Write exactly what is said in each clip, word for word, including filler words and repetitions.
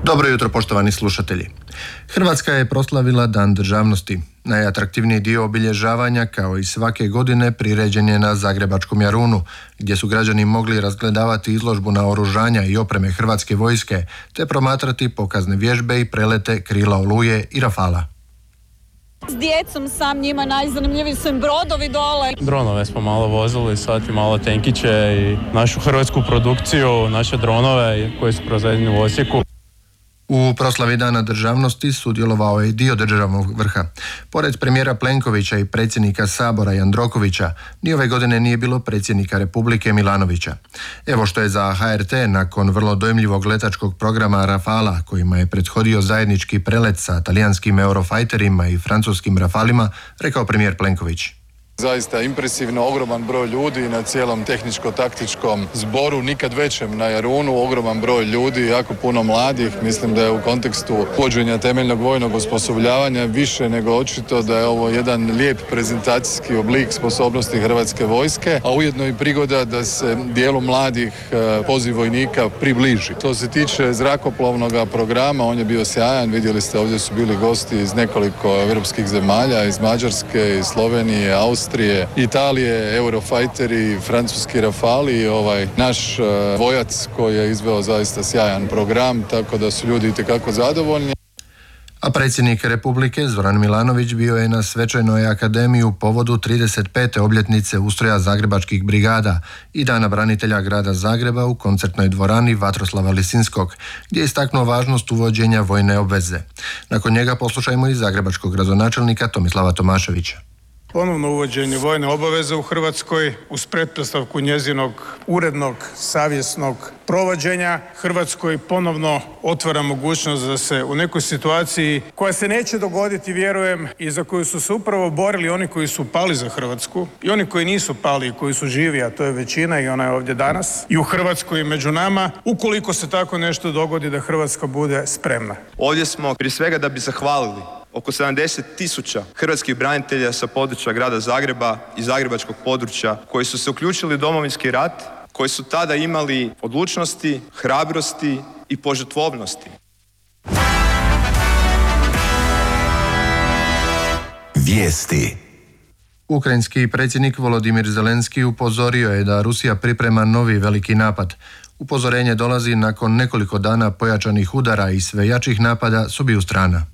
Dobro jutro, poštovani slušatelji. Hrvatska je proslavila Dan državnosti. Najatraktivniji dio obilježavanja, kao i svake godine, priređen je na Zagrebačkom Jarunu, gdje su građani mogli razgledavati izložbu naoružanja i opreme Hrvatske vojske, te promatrati pokazne vježbe i prelete krila Oluje i Rafala. S djecom sam, njima najzanimljiviji su im brodovi dole. Dronove smo malo vozili, sad i malo tenkiće i našu hrvatsku produkciju, naše dronove koji su proizvedeni u Osijeku. U proslavi Dana državnosti sudjelovao je i dio državnog vrha. Pored premijera Plenkovića i predsjednika Sabora Jandrokovića, ni ove godine nije bilo predsjednika Republike Milanovića. Evo što je za H R T nakon vrlo dojmljivog letačkog programa Rafala, kojima je prethodio zajednički prelet sa talijanskim Eurofajterima i francuskim Rafalima, rekao premijer Plenković. Zaista impresivno, ogroman broj ljudi na cijelom tehničko-taktičkom zboru, nikad većem na Jarunu, ogroman broj ljudi, jako puno mladih. Mislim da je u kontekstu uvođenja temeljnog vojnog osposobljavanja više nego očito da je ovo jedan lijep prezentacijski oblik sposobnosti Hrvatske vojske, a ujedno i prigoda da se dijelu mladih poziv vojnika približi. Što se tiče zrakoplovnog programa, on je bio sjajan, vidjeli ste, ovdje su bili gosti iz nekoliko europskih zemalja, iz Mađarske, iz Slovenije, Austrije, Austrije, Italije, Eurofajteri, francuski Rafali, ovaj naš uh, vojac koji je izveo zaista sjajan program, tako da su ljudi itekako zadovoljni. A predsjednik Republike Zoran Milanović bio je na Svečanoj akademiji u povodu trideset pete obljetnice ustroja zagrebačkih brigada i Dana branitelja grada Zagreba u koncertnoj dvorani Vatroslava Lisinskog, gdje je istaknuo važnost uvođenja vojne obveze. Nakon njega poslušajmo i zagrebačkog gradonačelnika Tomislava Tomaševića. Ponovno uvođenje vojne obaveze u Hrvatskoj uz pretpostavku njezinog urednog, savjesnog provođenja Hrvatskoj ponovno otvara mogućnost da se u nekoj situaciji koja se neće dogoditi, vjerujem, i za koju su se upravo borili oni koji su pali za Hrvatsku i oni koji nisu pali i koji su živi, a to je većina i ona je ovdje danas i u Hrvatskoj i među nama, ukoliko se tako nešto dogodi da Hrvatska bude spremna. Ovdje smo prije svega da bi zahvalili oko sedamdeset tisuća hrvatskih branitelja sa područja grada Zagreba i zagrebačkog područja koji su se uključili u Domovinski rat, koji su tada imali odlučnosti, hrabrosti i požrtvovnosti. Vijesti. Ukrajinski predsjednik Volodimir Zelenski upozorio je da Rusija priprema novi veliki napad. Upozorenje dolazi nakon nekoliko dana pojačanih udara i sve jačih napada s obiju strana.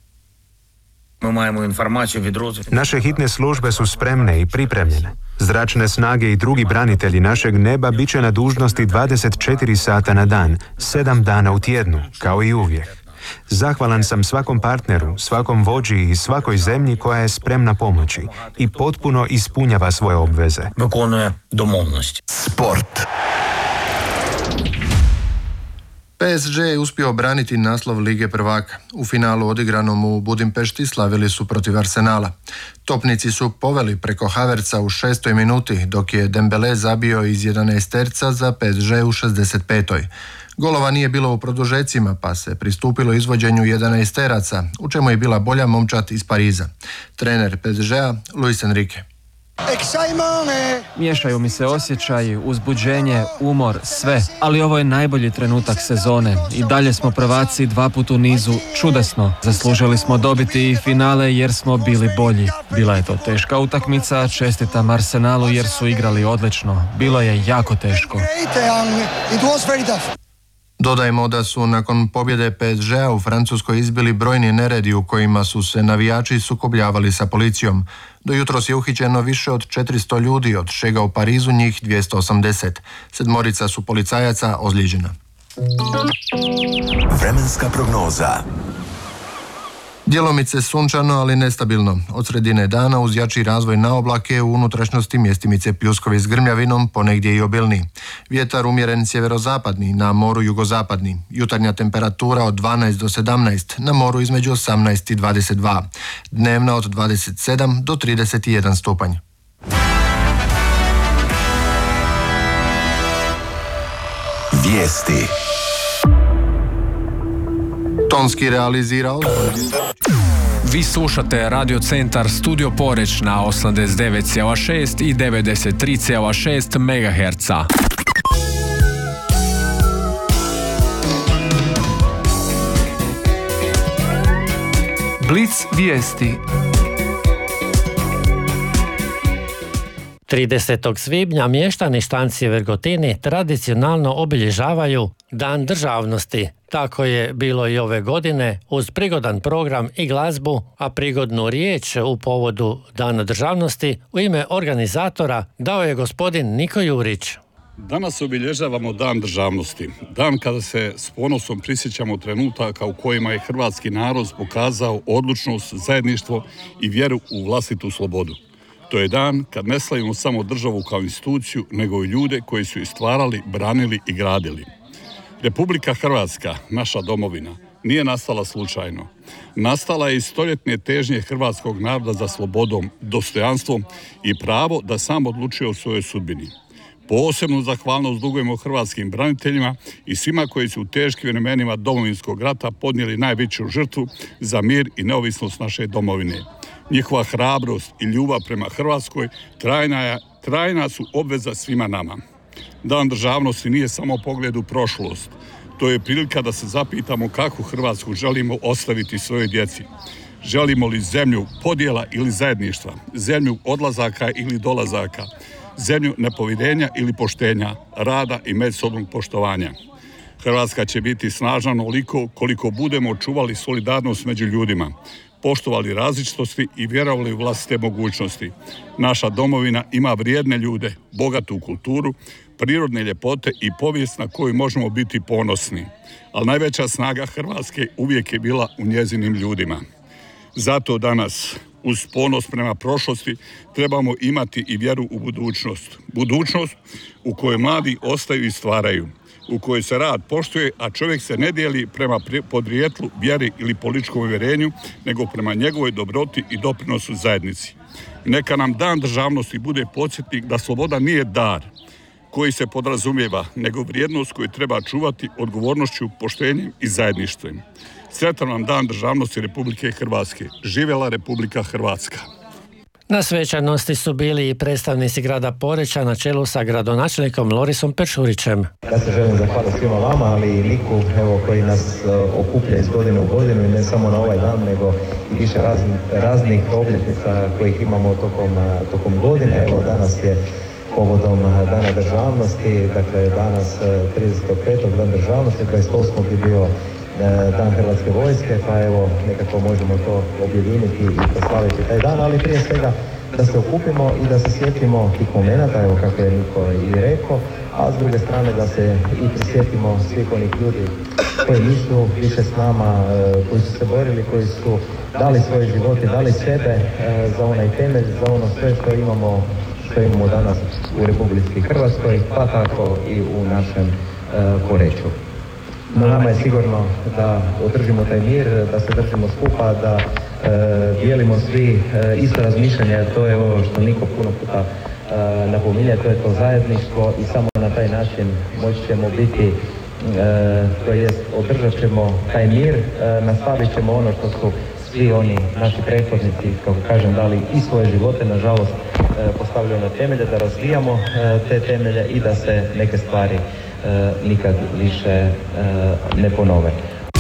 Naše hitne službe su spremne i pripremljene. Zračne snage i drugi branitelji našeg neba bit će na dužnosti dvadeset četiri sata na dan, sedam dana u tjednu, kao i uvijek. Zahvalan sam svakom partneru, svakom vođi i svakoj zemlji koja je spremna pomoći i potpuno ispunjava svoje obveze. Sport. P S G je uspio obraniti naslov Lige prvaka. U finalu odigranom u Budimpešti slavili su protiv Arsenala. Topnici su poveli preko Havertza u šestoj minuti, dok je Dembele zabio iz jedanaesterca za P S G u šezdeset petoj. Golova nije bilo u produžecima, pa se pristupilo izvođenju jedanaesteraca, u čemu je bila bolja momčad iz Pariza. Trener P S G-a Luis Enrique. Miješaju mi se osjećaji, uzbuđenje, umor, sve, ali ovo je najbolji trenutak sezone. I dalje smo prvaci dva put u nizu, čudesno. Zaslužili smo dobiti i finale jer smo bili bolji. Bila je to teška utakmica, čestitam Arsenalu jer su igrali odlično. Bilo je jako teško. Dodajmo da su nakon pobjede P S G-a u Francuskoj izbili brojni neredi u kojima su se navijači sukobljavali sa policijom. Do jutros je uhićeno više od četiristo ljudi, od čega u Parizu njih dvjesto osamdeset. Sedmorica su policajaca ozlijeđena. Vremenska prognoza. Djelomice sunčano, ali nestabilno. Od sredine dana uz jači razvoj na oblake u unutrašnjosti mjestimice pljuskovi s grmljavinom, ponegdje i obilni. Vjetar umjeren sjeverozapadni, na moru jugozapadni. Jutarnja temperatura od dvanaest do sedamnaest, na moru između osamnaest i dvadeset dva. Dnevna od dvadeset sedam do trideset jedan stupanj. Vijesti. Tonski realizirao. Vi slušate Radio Centar Studio Poreć na osamdeset devet zarez šest i devedeset tri zarez šest megaherca. Blic vijesti. tridesetog svibnja mještani stancije Vergotini tradicionalno obilježavaju Dan državnosti. Tako je bilo i ove godine uz prigodan program i glazbu, a prigodnu riječ u povodu Dana državnosti u ime organizatora dao je gospodin Niko Jurić. Danas obilježavamo Dan državnosti. Dan kada se s ponosom prisjećamo trenutaka u kojima je hrvatski narod pokazao odlučnost, zajedništvo i vjeru u vlastitu slobodu. To je dan kad ne slavimo samo državu kao instituciju, nego i ljude koji su je stvarali, branili i gradili. Republika Hrvatska, naša domovina, nije nastala slučajno. Nastala je iz stoljetne težnje hrvatskog naroda za slobodom, dostojanstvom i pravo da sam odlučuje o svojoj sudbini. Posebnu zahvalnost dugujemo hrvatskim braniteljima i svima koji su u teškim vremenima Domovinskog rata podnijeli najveću žrtvu za mir i neovisnost naše domovine. Njihova hrabrost i ljubav prema Hrvatskoj trajna, je, trajna su obveza svima nama. Dan državnosti nije samo pogled u prošlost. To je prilika da se zapitamo kakvu Hrvatsku želimo ostaviti svojoj djeci. Želimo li zemlju podjela ili zajedništva, zemlju odlazaka ili dolazaka, zemlju nepovjerenja ili poštenja, rada i međusobnog poštovanja. Hrvatska će biti snažna onoliko koliko budemo čuvali solidarnost među ljudima, poštovali različitosti i vjerovali u vlastite mogućnosti. Naša domovina ima vrijedne ljude, bogatu kulturu, prirodne ljepote i povijest na koju možemo biti ponosni. Ali najveća snaga Hrvatske uvijek je bila u njezinim ljudima. Zato danas, uz ponos prema prošlosti, trebamo imati i vjeru u budućnost. Budućnost u kojoj mladi ostaju i stvaraju, u kojoj se rad poštuje, a čovjek se ne dijeli prema podrijetlu, vjeri ili političkom uvjerenju, nego prema njegovoj dobroti i doprinosu zajednici. Neka nam Dan državnosti bude podsjetnik da sloboda nije dar koji se podrazumijeva, nego vrijednost koju treba čuvati odgovornošću, poštenjem i zajedništvom. Sretan nam Dan državnosti Republike Hrvatske. Živjela Republika Hrvatska. Na svečanosti su bili i predstavnici grada Poreča na čelu sa gradonačelnikom Lorisom Peršurićem. Ja se želim zahvaliti svima vama, ali i Niku evo, koji nas okuplja iz godine u godinu i ne samo na ovaj dan, nego i više raznih, raznih obljetnica kojih imamo tokom, tokom godine. Evo, danas je povodom Dana državnosti, dakle danas tridesetog petog Dan državnosti, dvadeset osmog je bio Dan Hrvatske vojske, pa evo nekako možemo to objediniti i proslaviti taj dan, ali prije svega da se okupimo i da se sjetimo tih momenata, evo kako je Niko i rekao, a s druge strane da se i prisjetimo svih onih ljudi koji nisu više s nama, koji su se borili, koji su dali svoje živote, dali sebe za onaj temelj, za ono sve što imamo, što imamo danas u Republici Hrvatskoj, pa tako i u našem Poreču. Na nama je sigurno da održimo taj mir, da se držimo skupa, da e, dijelimo svi e, isto razmišljanje, a to je ovo što Niko puno puta e, napominje, to je to zajedništvo i samo na taj način moći ćemo biti, e, to jest održat ćemo taj mir, e, nastavit ćemo ono što su svi oni naši prethodnici, kako kažem, dali i svoje živote, nažalost, e, postavljaju na temelje, da razvijamo e, te temelje i da se neke stvari E, nikad više e, ne ponove.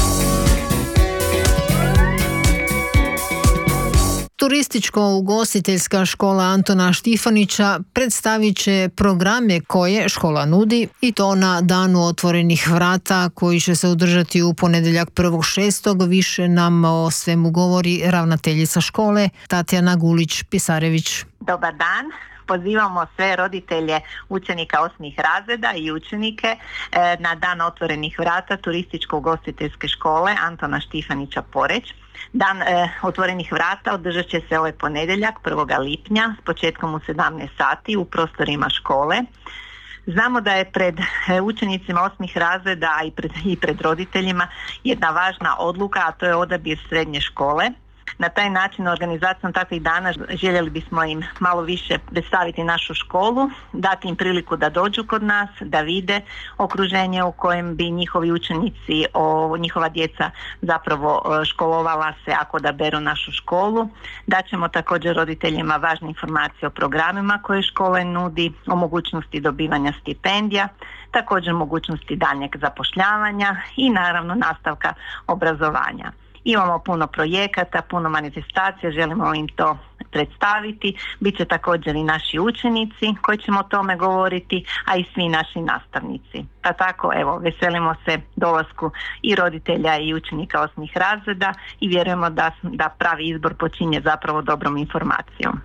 Turističko-ugostiteljska škola Antona Štifanića predstavit će programe koje škola nudi i to na Danu otvorenih vrata koji će se održati u ponedjeljak prvog šestog Više nam o svemu govori ravnateljica škole Tatjana Gulić-Pisarević. Dobar dan. Pozivamo sve roditelje učenika osmih razreda i učenike na Dan otvorenih vrata Turističko-ugostiteljske škole Antona Štifanića Poreč. Dan e, otvorenih vrata održat će se ovaj ponedjeljak prvog lipnja s početkom u sedamnaest sati u prostorima škole. Znamo da je pred učenicima osmih razreda i pred, i pred roditeljima jedna važna odluka, a to je odabir srednje škole. Na taj način, organizacijom takvih dana, željeli bismo im malo više predstaviti našu školu, dati im priliku da dođu kod nas, da vide okruženje u kojem bi njihovi učenici, o, njihova djeca zapravo školovala se ako da beru našu školu. Daćemo također roditeljima važne informacije o programima koje škole nudi, o mogućnosti dobivanja stipendija, također mogućnosti daljnjeg zapošljavanja i naravno nastavka obrazovanja. Imamo puno projekata, puno manifestacija, želimo im to predstaviti. Biće također i naši učenici koji ćemo o tome govoriti, a i svi naši nastavnici. Pa tako, evo, veselimo se dolasku i roditelja i učenika osmih razreda i vjerujemo da, da pravi izbor počinje zapravo dobrom informacijom.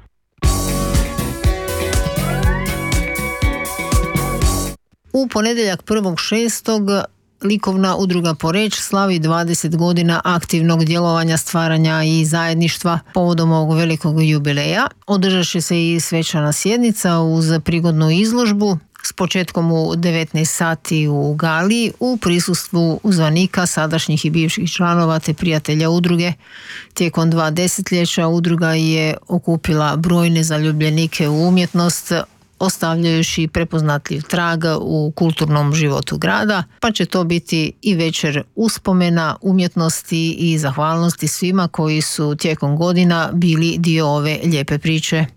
U ponedjeljak prvog šestog likovna udruga Poreč slavi dvadeset godina aktivnog djelovanja, stvaranja i zajedništva. Povodom ovog velikog jubileja održat će se i svečana sjednica uz prigodnu izložbu s početkom u devetnaest sati u Gali u prisustvu uzvanika, sadašnjih i bivših članova te prijatelja udruge. Tijekom dva desetljeća udruga je okupila brojne zaljubljenike u umjetnost, ostavljajući prepoznatljiv trag u kulturnom životu grada, pa će to biti i večer uspomena, umjetnosti i zahvalnosti svima koji su tijekom godina bili dio ove lijepe priče.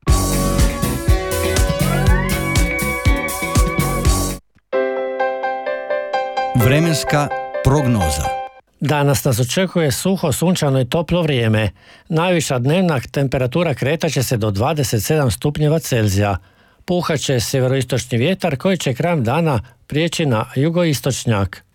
Vremenska prognoza. Danas nas očekuje suho, sunčano i toplo vrijeme. Najviša dnevna temperatura kretat će se do dvadeset sedam stupnjeva Celzija. Puhat će sjeveroistočni vjetar koji će krajem dana prijeći na jugoistočnjak.